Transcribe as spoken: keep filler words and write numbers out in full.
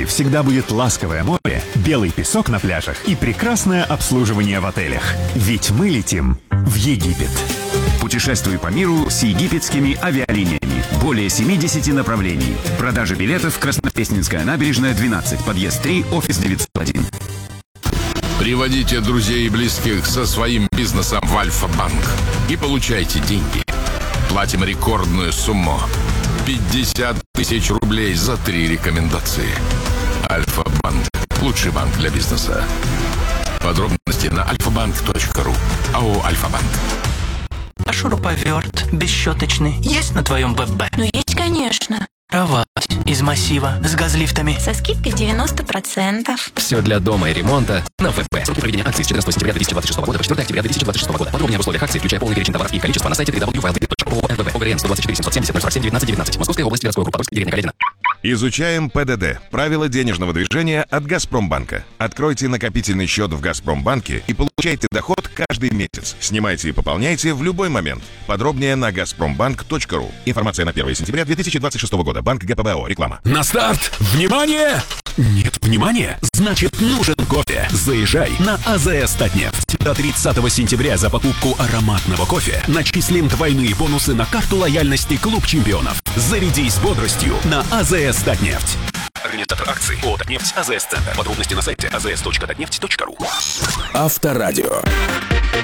всегда будет ласковое море, белый песок на пляжах и прекрасное обслуживание в отелях. Ведь мы летим в Египет. Путешествуй по миру с египетскими авиалиниями. Более семидесяти направлений. Продажа билетов Краснопресненская набережная, двенадцать, подъезд три, офис девятьсот один. Приводите друзей и близких со своим бизнесом в Альфа-банк и получайте деньги. Платим рекордную сумму. пятьдесят тысяч рублей за три рекомендации. Альфа-банк. Лучший банк для бизнеса. Подробности на альфа-банк точка ру. АО «Альфа-банк». А шуруповерт бесщеточный есть на твоем ББ? Ну есть, конечно. Кровать из массива с газлифтами. Со скидкой девяносто процентов. Все для дома и ремонта на ВП. Сроки проведения акции с четырнадцатого сентября две тысячи двадцать шестого года по четвёртого октября две тысячи двадцать шестого года. Подробнее об условиях акции, включая полный перечень товаров и их количество, на сайте дабл ю дабл ю дабл ю точка эл вэ точка ру. ОГРН сто двадцать четыре семьсот семьдесят ноль сорок семь девятнадцать девятнадцать. Московская область, городской округ, Подольск, деревня Каледина. Изучаем ПДД. Правила денежного движения от Газпромбанка. Откройте накопительный счет в Газпромбанке и получайте доход каждый месяц. Снимайте и пополняйте в любой момент. Подробнее на газпромбанк точка ру. Информация на первое сентября две тысячи двадцать шестого года. Банк ГПБО. Реклама. На старт! Внимание! Нет внимания? Значит, нужен кофе. Заезжай на АЗС Татнефть. До тридцатого сентября за покупку ароматного кофе начислим двойные бонусы на карту лояльности Клуб чемпионов. Зарядись бодростью на АЗС Татнефть. Организатор акции ООО «Татнефть», АЗС Центр. Подробности на сайте а зэ эс точка татнефть точка ру. Авторадио.